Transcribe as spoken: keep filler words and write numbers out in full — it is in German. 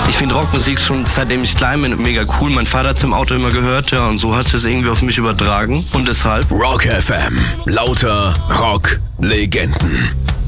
Ich finde Rockmusik schon seitdem ich klein bin mega cool. Mein Vater hat es im Auto immer gehört, ja, und so hat es irgendwie auf mich übertragen. Und deshalb Rock F M. Lauter Rock-Legenden.